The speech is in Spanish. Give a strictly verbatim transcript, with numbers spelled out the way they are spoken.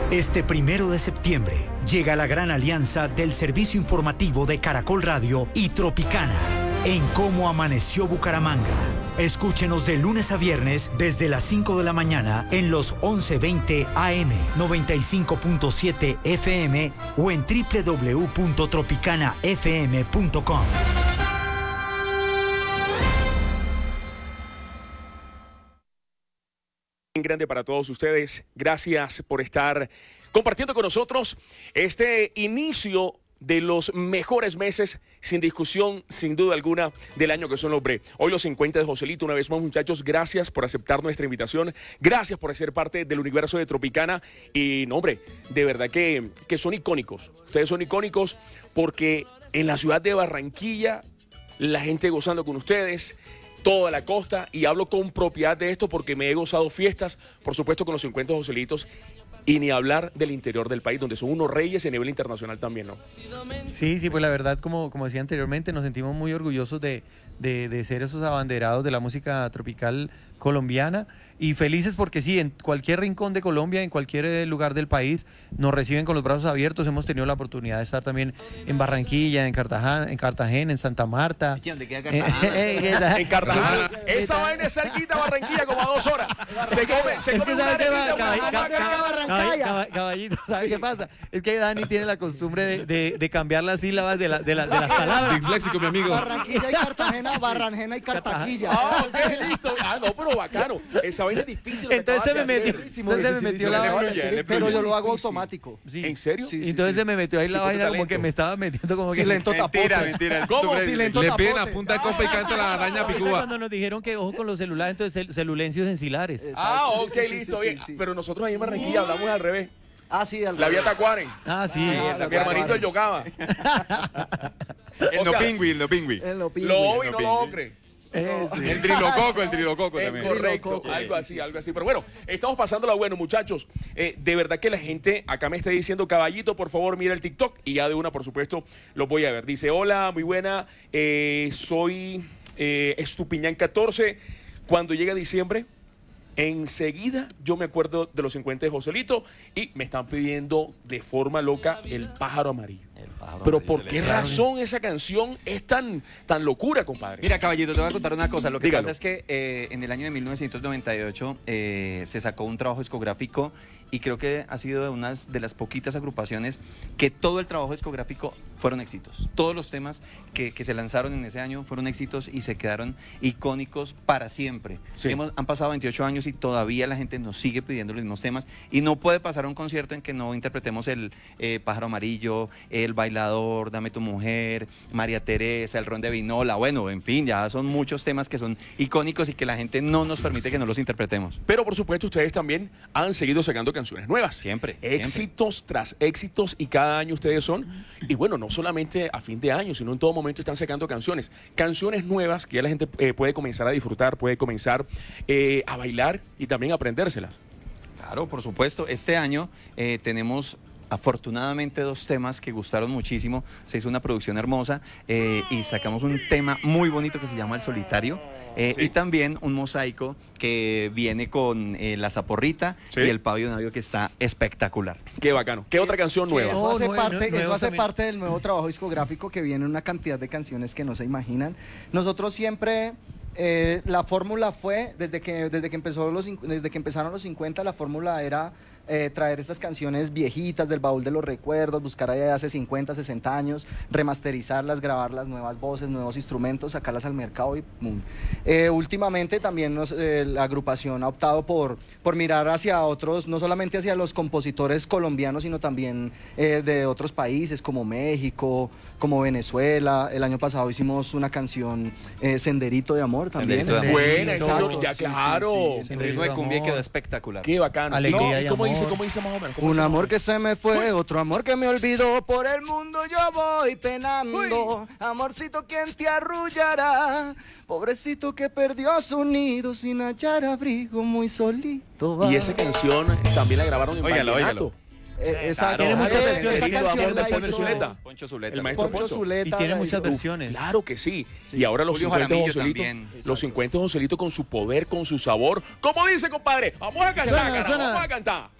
Este primero de septiembre llega la gran alianza del servicio informativo de Caracol Radio y Tropicana en Cómo Amaneció Bucaramanga. Escúchenos de lunes a viernes desde las cinco de la mañana en los once veinte A M, noventa y cinco punto siete F M o en doble u doble u doble u punto tropicana f m punto com. Grande para todos ustedes. Gracias por estar compartiendo con nosotros este inicio de los mejores meses, sin discusión, sin duda alguna, del año que son los Bre. Hoy los cincuenta de Joselito, una vez más, muchachos, gracias por aceptar nuestra invitación, gracias por ser parte del universo de Tropicana y, no, hombre, de verdad que, que son icónicos. Ustedes son icónicos porque en la ciudad de Barranquilla, la gente gozando con ustedes, toda la costa, y hablo con propiedad de esto porque me he gozado fiestas, por supuesto, con los cincuenta Joselitos, y ni hablar del interior del país, donde son unos reyes a nivel internacional también, ¿no? Sí, sí, pues la verdad, como, como decía anteriormente, nos sentimos muy orgullosos de, de, de ser esos abanderados de la música tropical colombiana y felices porque sí, en cualquier rincón de Colombia, en cualquier lugar del país, nos reciben con los brazos abiertos. Hemos tenido la oportunidad de estar también en Barranquilla, en Cartagena, en, Cartagena, en Santa Marta. ¿Dónde queda Cartagena? En Cartagena. Esa vaina es cerquita a Barranquilla, como a dos horas. Se come, se es come que una arepita, caballito, ¿sabes qué pasa? Es que Dani tiene la costumbre de, de, de cambiar las sílabas de, la, de, la, de las palabras. Disléxico, mi amigo. Barranquilla y Cartagena, Barranjena y Cartaquilla. Ah, ok, listo. Ah, no, pero bacano. Esa vaina es difícil. Entonces se me metió, entonces se me metió la vaina. Pero yo lo hago automático. Sí. ¿En serio? Sí, sí, entonces sí. se me metió ahí la Sí, vaina como talento. que me estaba metiendo como que... Silento tapote. Mentira, mentira. ¿Cómo? Sobre- Silento Le tapote. piden a punta de copa y canta la araña picúa. Cuando nos dijeron que ojo con los celulares, entonces cel celulencios encilares. Exacto. Ah, Sí, ok, sí, sí, listo, sí, bien. sí, sí. Pero nosotros ahí en Barranquilla hablamos al revés. Ah, sí, al La vía Tacuaren. Ah, sí. Ah, Mi hermanito el Yocaba. El O no sea, pingüi, el no pingüi. En lo Lo oí, no no lo pingüi. ocre. Eh, sí. El trilococo, el trilococo Es también. correcto, Sí, algo sí, así, sí, algo así. Pero bueno, estamos pasándola bueno, muchachos. Eh, de verdad que la gente acá me está diciendo, caballito, por favor, mira el TikTok. Y ya de una, por supuesto, lo voy a ver. Dice, hola, muy buena. Eh, soy eh, Estupiñán catorce. Cuando llega diciembre, enseguida yo me acuerdo de los cincuenta de Joselito y me están pidiendo de forma loca el pájaro amarillo. Pero ¿por qué razón esa canción es tan, tan locura, compadre? Mira, caballito, te voy a contar una cosa. Lo que Dígalo. pasa es que eh, en el año de mil novecientos noventa y ocho eh, se sacó un trabajo discográfico y creo que ha sido de una de las poquitas agrupaciones que todo el trabajo discográfico fueron éxitos. Todos los temas que, que se lanzaron en ese año fueron éxitos y se quedaron icónicos para siempre. Sí. Hemos, han pasado veintiocho años y todavía la gente nos sigue pidiendo los mismos temas y no puede pasar a un concierto en que no interpretemos el eh, Pájaro Amarillo, el Bailador, Dame tu Mujer, María Teresa, el Ron de Vinola. Bueno, en fin, ya son muchos temas que son icónicos y que la gente no nos permite que no los interpretemos. Pero por supuesto ustedes también han seguido sacando canciones nuevas. Siempre, Éxitos tras éxitos y cada año ustedes son. Y bueno, no solamente a fin de año, sino en todo momento están sacando canciones. Canciones nuevas que ya la gente eh, puede comenzar a disfrutar, puede comenzar eh, a bailar y también a aprendérselas. Claro, por supuesto. Este año eh, tenemos afortunadamente dos temas que gustaron muchísimo. Se hizo una producción hermosa eh, y sacamos un tema muy bonito que se llama El Solitario. Eh, Sí. Y también un mosaico que viene con eh, la zaporrita Sí. y el pabio navio que está espectacular. Qué bacano. ¿Qué otra canción Que nueva? Eso No, hace, nue- parte, nue- eso nuevo hace también. parte del nuevo trabajo discográfico que viene una cantidad de canciones que no se imaginan. Nosotros siempre, eh, la fórmula fue, desde que, desde, que empezó los, cincu- desde que empezaron los cincuenta, la fórmula era eh, traer estas canciones viejitas del baúl de los recuerdos, buscar allá de hace cincuenta, sesenta años, remasterizarlas, grabarlas, nuevas voces, nuevos instrumentos, sacarlas al mercado y ¡pum! Eh, últimamente también nos, eh, la agrupación ha optado por, por mirar hacia otros, no solamente hacia los compositores colombianos, sino también eh, de otros países como México, como Venezuela. El año pasado hicimos una canción, eh, Senderito de Amor también. Senderito de Amor. Buena, Exacto, eso ya sí, sí, claro. sí, sí. El ritmo de cumbia amor. quedó espectacular. Qué bacano. Alegría No, y ¿Cómo dice, amor. cómo dice más o menos? ¿Cómo Un dice más o amor menos? que se me fue, otro amor que me olvidó, por el mundo yo voy penando. Amorcito, ¿quién te arrullará? Pobrecito que perdió su nido sin hallar abrigo, muy solito va. Y esa canción también la grabaron en Óigalo, vallenato. óigalo. Eh, esa, Tiene muchas eh, versiones. esa Querido canción amor de la Poncho hizo Zuleta. Poncho Zuleta. El maestro Poncho Poncho. Zuleta. Y tiene la muchas hizo. versiones. Claro que sí. Sí. Y ahora los Julio cincuenta Jaramillo Joselito, también. los Exacto. cincuenta Joselito con su poder, con su sabor. ¿Cómo dice, compadre? Vamos a cantar, Suena, carajo, suena. vamos a cantar.